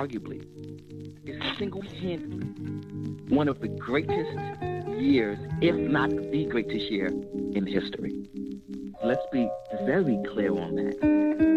arguably, is single-handedly one of the greatest years, if not the greatest year in history. Let's be very clear on that.